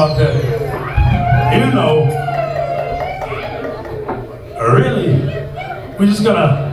about that. You know, really, we're just gonna